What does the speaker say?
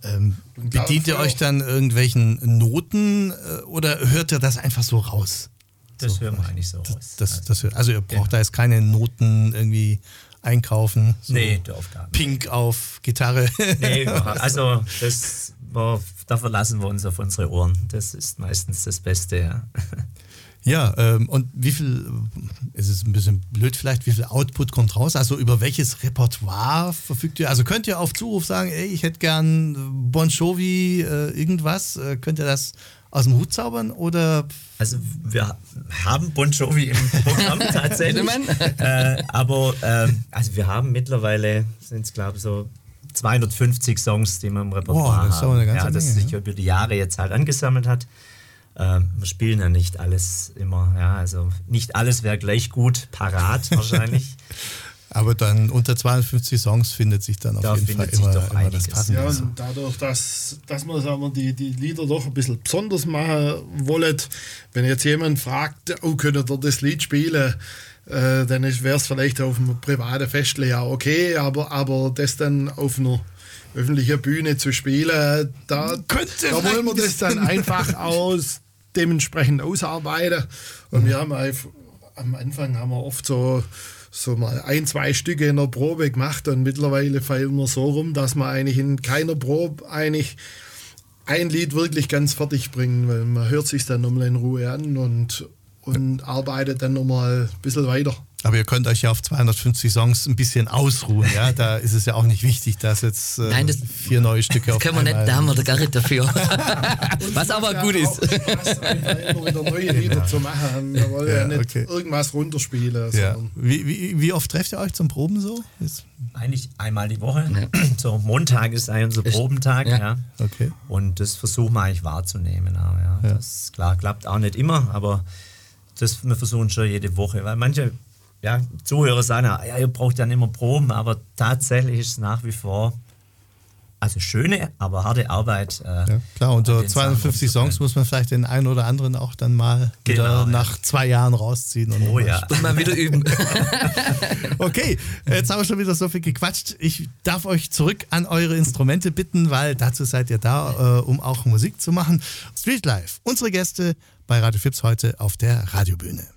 Bedient ihr euch dann irgendwelchen Noten oder hört ihr das einfach so raus? Das hören wir eigentlich so raus. Also ihr braucht da jetzt keine Noten irgendwie einkaufen. So nee, die Aufgaben. Pink auf Gitarre. Nee, also da verlassen wir uns auf unsere Ohren. Das ist meistens das Beste, ja. Ja, und wie viel, es ist ein bisschen blöd vielleicht, wie viel Output kommt raus? Also über welches Repertoire verfügt ihr? Also könnt ihr auf Zuruf sagen, ey, ich hätte gern Bon Jovi irgendwas? Könnt ihr das aus dem Hut zaubern oder? Also wir haben Bon Jovi im Programm tatsächlich. Aber also wir haben mittlerweile, sind es glaube ich so 250 Songs, die wir im Repertoire das ist aber eine ganze haben. Das Menge, sich über die Jahre jetzt halt angesammelt hat. Wir spielen ja nicht alles immer, ja, also nicht alles wäre gleich gut parat wahrscheinlich. Aber dann unter 52 Songs findet sich dann auf jeden Fall immer das Passende. Ja, und dadurch, dass wir sagen wir, die Lieder doch ein bisschen besonders machen wollen, wenn jetzt jemand fragt, oh, könnt ihr das Lied spielen, dann wäre es vielleicht auf einem privaten Festle ja okay, aber das dann auf einer öffentlichen Bühne zu spielen, da wollen wir das dann einfach dementsprechend ausarbeiten. Und wir haben am Anfang haben wir oft so mal 1-2 Stücke in der Probe gemacht und mittlerweile feilen wir so rum, dass wir eigentlich in keiner Probe eigentlich ein Lied wirklich ganz fertig bringen, weil man hört sich dann nochmal in Ruhe an und arbeitet dann nochmal ein bisschen weiter. Aber ihr könnt euch ja auf 250 Songs ein bisschen ausruhen, ja? Da ist es ja auch nicht wichtig, dass jetzt 4 neue Stücke auf einmal... Das können wir nicht, da haben wir den Garrett dafür. Was aber gut ist. Immer wieder neue Lieder zu machen. Wir wollen ja nicht irgendwas runterspielen. Ja. Wie oft trefft ihr euch zum Proben so? Eigentlich einmal die Woche. Ja. So Montag ist eigentlich unser Probentag. Ja. Okay. Und das versuchen wir eigentlich wahrzunehmen. Ja. Das klar klappt auch nicht immer, aber wir versuchen schon jede Woche, weil manche Zuhörer sagen, ja, ihr braucht ja nicht immer Proben, aber tatsächlich ist es nach wie vor also schöne, aber harte Arbeit. Ja, klar, unter 250 Songs muss man vielleicht den einen oder anderen auch dann mal wieder nach 2 Jahren rausziehen. Und und mal wieder üben. Okay, jetzt haben wir schon wieder so viel gequatscht. Ich darf euch zurück an eure Instrumente bitten, weil dazu seid ihr da, um auch Musik zu machen. Streetlife, unsere Gäste bei Radio Fips heute auf der Radiobühne.